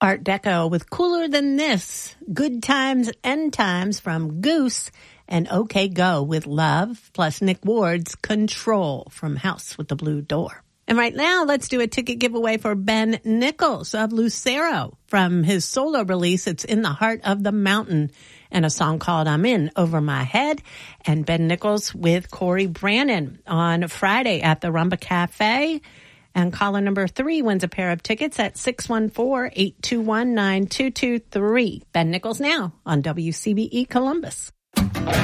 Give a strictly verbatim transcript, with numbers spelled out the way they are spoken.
Art Deco with Cooler Than This, Good Times, End Times from Goose, and OK Go with Love, plus Nick Ward's Control from House with the Blue Door. And right now, let's do a ticket giveaway for Ben Nichols of Lucero from his solo release, It's in the Heart of the Mountain, and a song called I'm In Over My Head. And Ben Nichols with Corey Brannon on Friday at the Rumba Cafe. And caller number three wins a pair of tickets at six one four, eight two one, nine two two three. Ben Nichols now on W C B E Columbus.